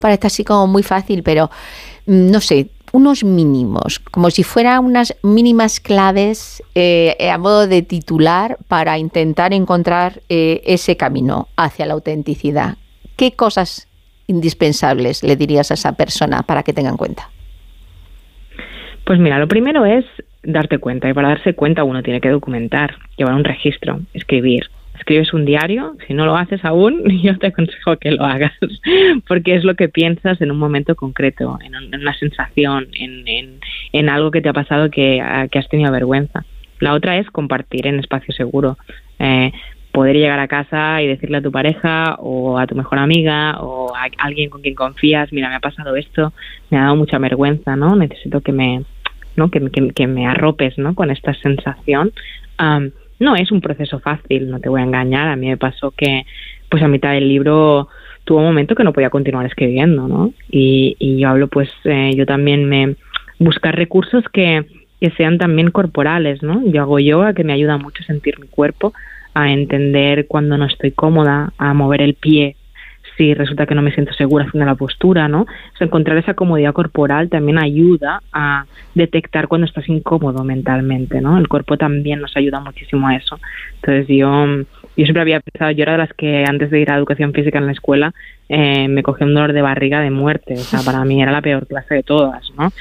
parece así como muy fácil, pero no sé, unos mínimos, como si fueran unas mínimas claves a modo de titular para intentar encontrar ese camino hacia la autenticidad. ¿Qué cosas indispensables le dirías a esa persona para que tenga en cuenta? Pues mira, lo primero es darte cuenta, y para darse cuenta uno tiene que documentar, llevar un registro, escribir. Escribes un diario, si no lo haces aún, yo te aconsejo que lo hagas, porque es lo que piensas en un momento concreto, en una sensación, en algo que te ha pasado que has tenido vergüenza. La otra es compartir en espacio seguro, poder llegar a casa y decirle a tu pareja o a tu mejor amiga o a alguien con quien confías, mira, me ha pasado esto, me ha dado mucha vergüenza, ¿no? Necesito que me arropes, ¿no? Con esta sensación. No es un proceso fácil, no te voy a engañar. A mí me pasó que, pues a mitad del libro tuvo un momento que no podía continuar escribiendo, ¿no? Y yo hablo, pues, yo también buscar recursos que sean también corporales, ¿no? Yo hago yoga, que me ayuda mucho a sentir mi cuerpo, a entender cuando no estoy cómoda, a mover el pie si resulta que no me siento segura haciendo la postura, ¿no? O sea, encontrar esa comodidad corporal también ayuda a detectar cuando estás incómodo mentalmente, ¿no? El cuerpo también nos ayuda muchísimo a eso. Entonces yo siempre había pensado, yo era de las que antes de ir a educación física en la escuela me cogía un dolor de barriga de muerte, o sea, para mí era la peor clase de todas, ¿no?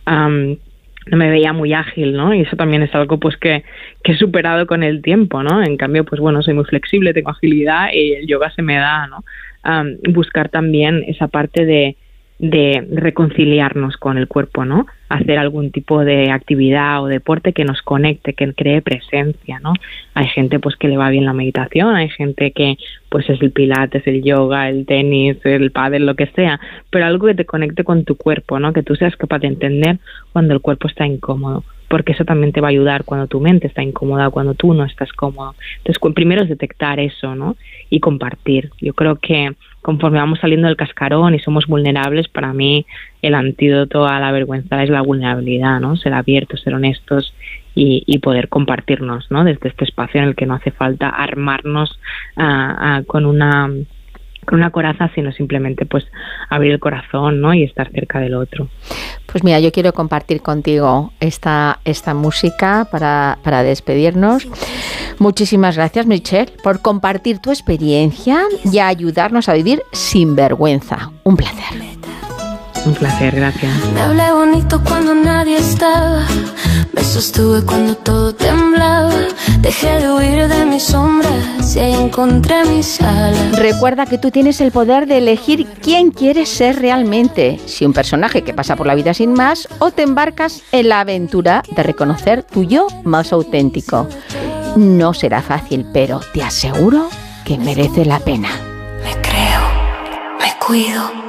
No me veía muy ágil, ¿no? Y eso también es algo pues que he superado con el tiempo, ¿no? En cambio, pues bueno, soy muy flexible, tengo agilidad y el yoga se me da, ¿no? Buscar también esa parte de reconciliarnos con el cuerpo, ¿no? Hacer algún tipo de actividad o deporte que nos conecte, que cree presencia, ¿no? Hay gente pues que le va bien la meditación, hay gente que pues es el pilates, el yoga, el tenis, el pádel, lo que sea, pero algo que te conecte con tu cuerpo, ¿no? Que tú seas capaz de entender cuando el cuerpo está incómodo, porque eso también te va a ayudar cuando tu mente está incómoda, cuando tú no estás cómodo. Entonces, primero es detectar eso, ¿no? Y compartir. Yo creo que conforme vamos saliendo del cascarón y somos vulnerables, para mí el antídoto a la vergüenza es la vulnerabilidad, ¿no? Ser abiertos, ser honestos y poder compartirnos, ¿no? Desde este espacio en el que no hace falta armarnos con una coraza, sino simplemente pues abrir el corazón, ¿no? Y estar cerca del otro. Pues mira, yo quiero compartir contigo esta música para despedirnos. Muchísimas gracias, Michelle, por compartir tu experiencia y a ayudarnos a vivir sin vergüenza. Un placer. Un placer, gracias. Me hablé bonito cuando nadie estaba, me sostuve cuando todo temblaba, dejé de huir de mis sombras y ahí encontré mis alas. Recuerda que tú tienes el poder de elegir quién quieres ser realmente, si un personaje que pasa por la vida sin más o te embarcas en la aventura de reconocer tu yo más auténtico. No será fácil, pero te aseguro que merece la pena. Me creo, me cuido.